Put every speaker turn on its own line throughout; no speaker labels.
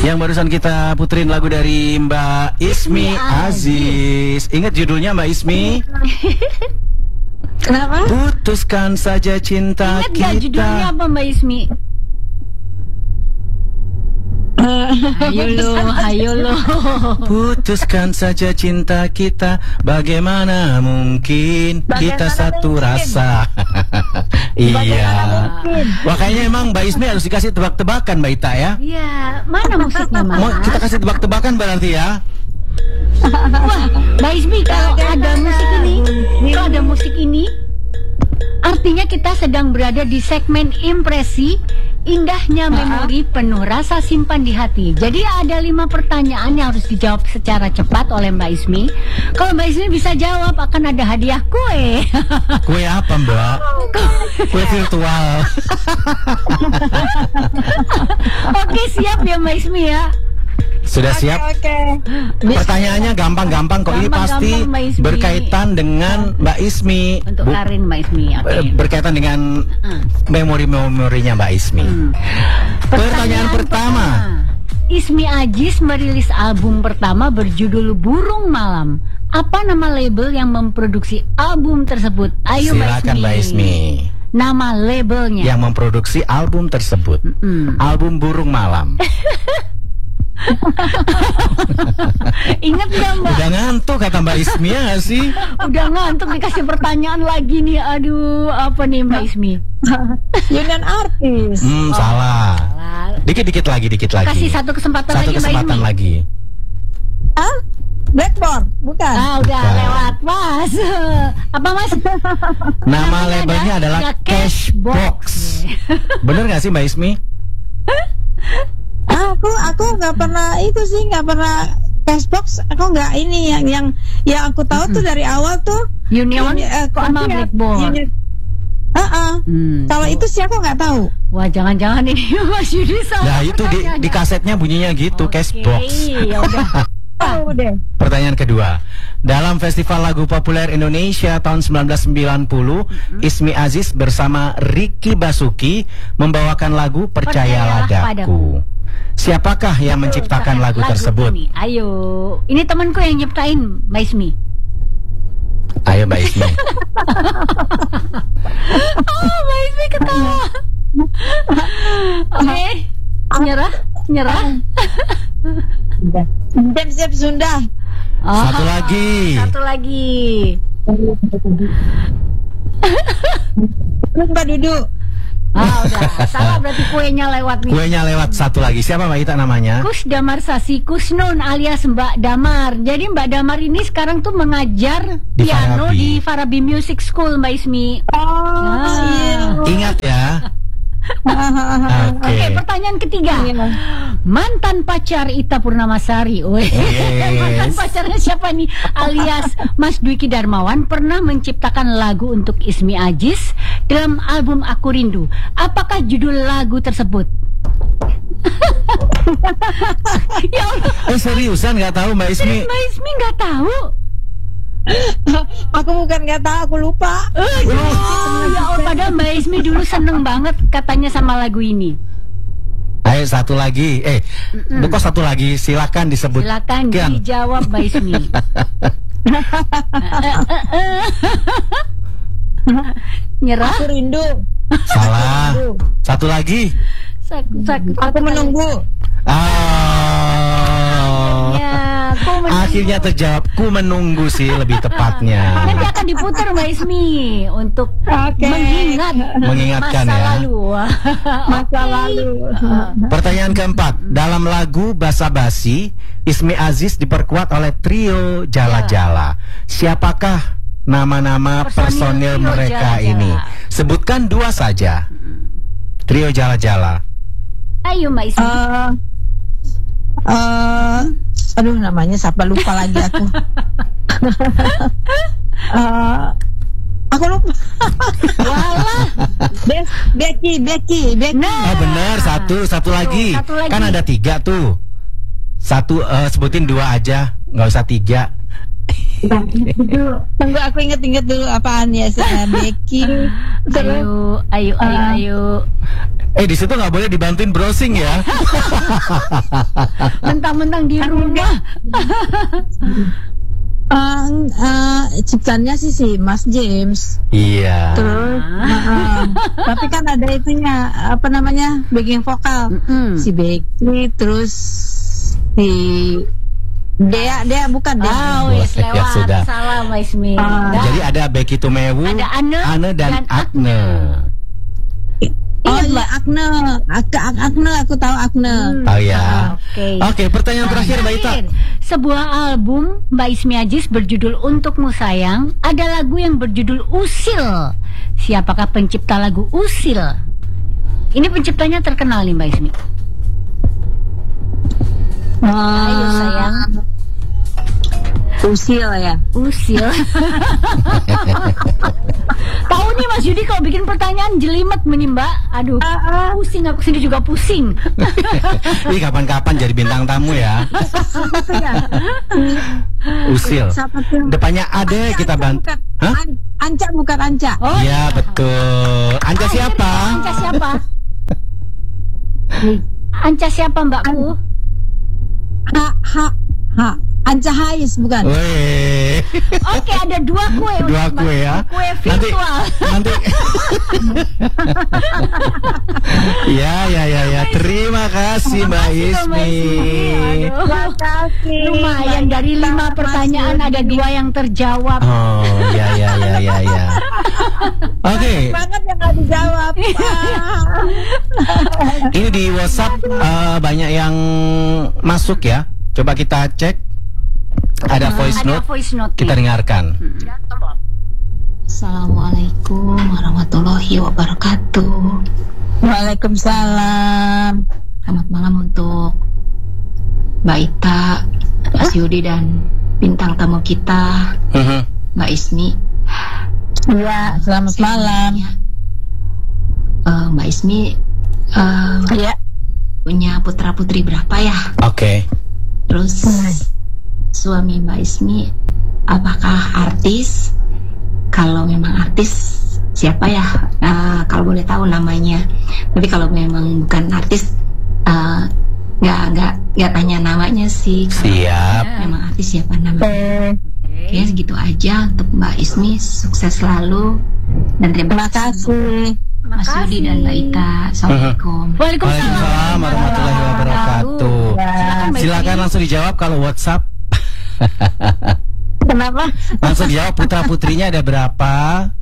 Yang barusan kita puterin lagu dari Mbak Ismi Aziz. Ingat judulnya Mbak Ismi?
Kenapa?
Putuskan saja cinta
Ingat
kita.
gak judulnya apa Mbak Ismi? Ayo lo.
Putuskan saja cinta kita. Bagaimana mungkin kita satu rasa. Iya. Wah, kayaknya emang Mbak Ismi harus dikasih tebak-tebakan Mbak Ita ya.
Iya, mana musiknya Mas?
Mau kita kasih tebak-tebakan berarti ya.
Wah, Mbak Ismi kalau ada musik ini, artinya kita sedang berada di segmen impresi. Indahnya memori penuh rasa simpan di hati. Jadi ada 5 pertanyaan yang harus dijawab secara cepat oleh Mbak Ismi. Kalau Mbak Ismi bisa jawab, akan ada hadiah kue.
Kue apa Mbak? Kue virtual.
Oke, siap ya Mbak Ismi ya.
Sudah siap?
Oke.
Pertanyaannya gampang-gampang kok. Ini pasti
Gampang-gampang, Mbak Ismi.
berkaitan dengan Mbak Ismi.
Untuk Karin Mbak Ismi. Oke.
Berkaitan dengan memori-memorinya Mbak Ismi. Pertanyaan pertama.
Ismi Aziz merilis album pertama berjudul Burung Malam. Apa nama label yang memproduksi album tersebut? Ayo
Silakan Mbak Ismi.
Nama labelnya.
Yang memproduksi album tersebut. Album Burung Malam.
Ingat gak Mbak?
Udah ngantuk kata Mbak Ismi ya gak sih?
Udah ngantuk dikasih pertanyaan lagi nih. Aduh, apa nih Mbak Ismi?
Union Artis.
Salah. Dikit lagi.
Kasih satu kesempatan
Satu
lagi Mbak
kesempatan
Ismi.
lagi.
Ah? Blackboard, bukan?
Udah
Bukan.
lewat Mas. Apa Mas?
Nama labelnya adalah
ada
Cashbox. Bener gak sih Mbak Ismi?
Aku nggak pernah itu sih, nggak pernah Cashbox. Aku nggak ini yang aku tahu tuh dari awal tuh
Union sama Blackboard.
Kalau itu sih aku nggak tahu.
Wah, jangan-jangan ini Mas Yudi salah.
Nah itu di kasetnya bunyinya gitu.
Oke,
Cashbox.
ya udah.
Tahu deh.
Pertanyaan kedua. Dalam Festival Lagu Populer Indonesia tahun 1990, Ismi Aziz bersama Ricky Basuki membawakan lagu Percayalah Daku. Siapakah yang menciptakan lagu tersebut?
Ini. Ayo, ini temanku yang nyiptain, Mbak Ismi.
Ayo Mbak Ismi.
Mbak Ismi ketawa. Oke, nyerah.
Siap Sunda.
Satu lagi.
Mbak Duduk.
Udah. Salah berarti kuenya lewat nih.
Kuenya lewat. Satu lagi. Siapa Mbak Ita namanya?
Kus Damar Sasi Kusnun alias Mbak Damar. Jadi Mbak Damar ini sekarang tuh mengajar
Di
piano
Farabi.
di Farabi Music School Mbak Ismi.
Iya.
Ingat ya.
Oke, pertanyaan ketiga. Mantan pacar Ita Purnamasari. Mantan pacarnya siapa nih? Alias Mas Dwiki Darmawan pernah menciptakan lagu untuk Ismi Aziz dalam album Aku Rindu. Apakah judul lagu tersebut? Ya Allah,
Seriusan nggak tahu Mbak Ismi?
Mbak Ismi nggak tahu.
Aku bukan nggak tahu, aku lupa.
Ya Allah, padahal Mbak Ismi dulu seneng banget katanya sama lagu ini.
Ayo satu lagi. Kok satu lagi? Silakan disebut.
Silakan dijawab Mbak Ismi. Nyerah.
Aku rindu.
Salah. Satu lagi.
Aku menunggu.
Akhirnya terjawab. Ku menunggu sih lebih tepatnya.
Nanti akan diputar Mbak Ismi untuk
mengingatkan
masa
ya.
lalu.
Masa lalu.
Pertanyaan keempat. Dalam lagu Basa Basi, Ismi Aziz diperkuat oleh trio Jala Jala. Siapakah nama-nama personil
trio
mereka
Jala Jala?
ini? Sebutkan 2 saja. Trio Jala Jala.
Ayo Mbak Ismi.
Aduh, namanya siapa, lupa lagi aku. Aku lupa.
Walah.
Becky.
Oh benar, satu lagi.
Satu lagi.
Kan ada 3 tuh. Satu, sebutin 2 aja, nggak usah 3.
Tunggu, aku inget dulu apaan ya. Becky.
Ayo.
Di situ nggak boleh dibantuin browsing ya.
Mentang-mentang di rumah.
Ciptaannya si Mas James.
Iya.
Terus, tapi kan ada itunya, apa namanya, backing vokal. Si Becky, terus si Dea bukan Dea.
Wis
Ya,
lewat.
sudah.
Salah Mbak Ismi.
Jadi ada Becky Tumewu,
Ada Ane
dan Agne.
Iya Agne, aku tahu Agne.
Oh ya.
Oke.
Oke, pertanyaan terakhir Mbak Ita.
Sebuah album Mbak Ismi Aziz berjudul Untukmu Sayang, ada lagu yang berjudul Usil. Siapakah pencipta lagu Usil? Ini penciptanya terkenal nih Mbak Ismi. Ayo sayang.
Usil ya.
Usil. Tahu nih Mas Yudi kalau bikin pertanyaan jelimet menimba. Aduh, pusing, aku sendiri juga pusing.
Ini kapan-kapan jadi bintang tamu ya. Usil. Depannya ada kita bantu. Hah?
Anca bukan Anca.
Iya betul. Anca siapa?
Anca siapa? Anca siapa Mbakku?
Anca Hais bukan?
Weh.
Oke, ada 2 kue.
Dua kue ya.
Kue virtual.
Nanti. Ya. Terima kasih Mbak Ismi.
Terima kasih. Lumayan dari 5 pertanyaan ada 2 yang terjawab.
Oh, ya. Oke.
Banget yang nggak dijawab.
Ini di WhatsApp banyak yang masuk ya. Coba kita cek. Ada voice note. Kita dengarkan.
Assalamualaikum warahmatullahi wabarakatuh.
Waalaikumsalam.
Selamat malam untuk Mbak Ita, Mas Yudi dan bintang tamu kita Mbak Ismi.
Iya, selamat malam.
Mbak Ismi punya putra putri berapa ya?
Oke.
Terus suami Mbak Ismi apakah artis? Kalau memang artis siapa ya? Kalau boleh tahu namanya. Tapi kalau memang bukan artis nggak tanya namanya sih.
Siap.
Memang artis siapa namanya? Oke, segitu aja untuk Mbak Ismi. Sukses selalu dan terima kasih Mas Yudi dan Mbak Ita. Assalamualaikum.
Waalaikumsalam warahmatullahi wabarakatuh. Silakan langsung dijawab kalau WhatsApp.
Kenapa?
Langsung dijawab, putra putrinya ada berapa?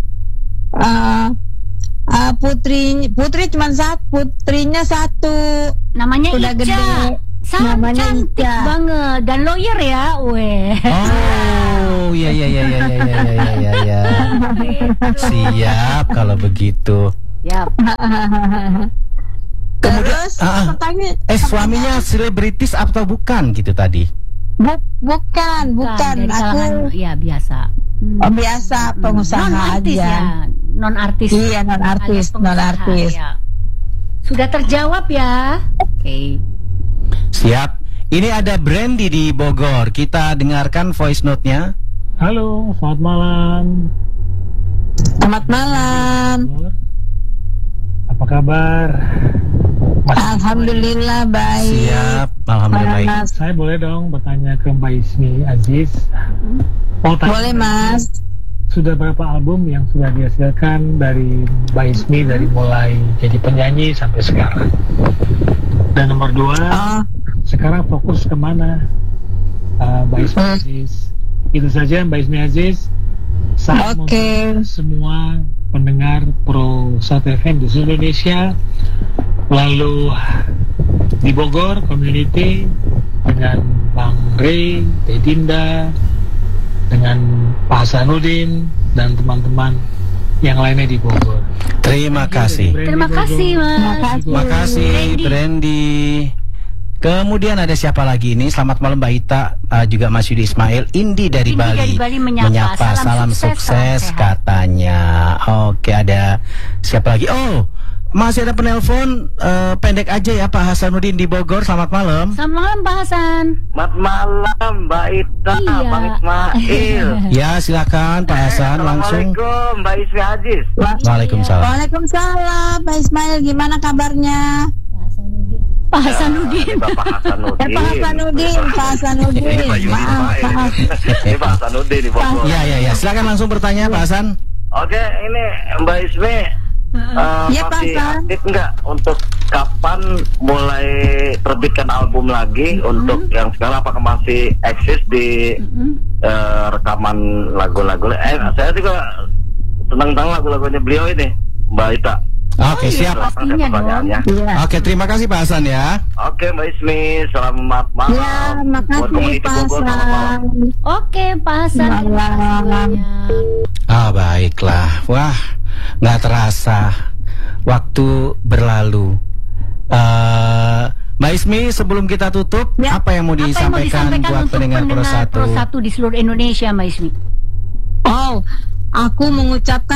Putri cuma putrinya 1.
Namanya
udah
Ica.
Gede.
Namanya cantik
Ica.
banget dan lawyer ya, weh.
Oh, iya. Siap kalau begitu.
Yap.
Terus
Suaminya selebritis atau bukan gitu tadi?
Bukan.
Dari kalangan,
Aku
ya biasa.
biasa pengusaha
Non-artis
aja.
ya. Non-artis.
Iya, non-artis,
alias pengusaha,
non-artis.
ya. Sudah terjawab ya. Oke.
Siap. Ini ada Brandy di Bogor. Kita dengarkan voice note-nya.
Halo, selamat malam.
Selamat malam.
Apa kabar?
Alhamdulillah baik.
Siap. Alhamdulillah baik.
Saya boleh dong bertanya ke Mbak Ismi Aziz?
Boleh Mas.
Sudah berapa album yang sudah dihasilkan dari Mbak Ismi dari mulai jadi penyanyi sampai sekarang? Dan nomor 2, sekarang fokus kemana Mbak Ismi Aziz? Itu saja Mbak Ismi Aziz. Saya
Oke.
semua pendengar Pro 1 FM di seluruh Indonesia, lalu di Bogor community dengan Bang Ray, Teh Dinda, dengan Pak Hasanuddin dan teman-teman yang lainnya di Bogor.
Terima kasih.
Terima kasih, Mas.
Terima kasih Brandy. Kemudian ada siapa lagi ini? Selamat malam Mbak Ita, juga Mas Yudi Ismail. Indi dari Bali
menyapa.
Salam sukses
sehat.
katanya. Oke, ada siapa lagi? Oh, masih ada penelpon, pendek aja ya Pak Hasanuddin di Bogor. Selamat malam.
Selamat malam Pak Hasan.
Selamat malam Mbak Ita,
Iya.
Bang Ismail.
Ya silakan Pak Hasan langsung.
Assalamualaikum Mbak Ismi Aziz.
Waalaikumsalam.
Waalaikumsalam, Pak Ismail, gimana kabarnya?
Pak Hasanuddin.
Bapak Hasanuddin.
Pak Hasanuddin, Pak Hasanuddin.
Ini Pak Yudi
Maaf,
Ismail.
maaf.
Ini Pak Hasanuddin di Bogor.
Ya, silakan langsung bertanya Pak Hasan.
Oke, ini Mbak Ismi
Ya, Pak
masih
Hasan.
aktif nggak untuk kapan mulai terbitkan album lagi untuk yang sekarang, apakah masih eksis di rekaman lagu-lagu? Saya juga senang lagu-lagunya beliau ini, Mbak Ita.
Oke, siap.
pastinya dong.
Pertanyaannya.
Iya.
Oke, terima kasih Pak Hasan ya.
Oke Mbak Ismi, selamat malam.
Ya,
Buat
makasih
komuniti
Pak
Bogor, selamat malam.
Hasan.
Oke Pak Hasan. terima kasih
Malam.
banyak.
Baiklah. Wah, nggak terasa waktu berlalu. Mbak Ismi, sebelum kita tutup,
Ya.
apa yang mau
Apa yang mau
disampaikan
disampaikan
buat
untuk
pendengar Pro
Pro 1
1?
di seluruh Indonesia Mbak Ismi?
Oh, aku mengucapkan